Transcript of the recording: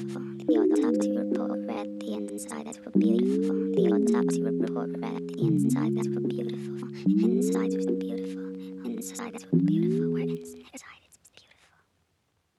beautiful. The autopsy report read the insides were beautiful. The autopsy report read the insides were beautiful. Insides were beautiful. Insides were beautiful. We're inside.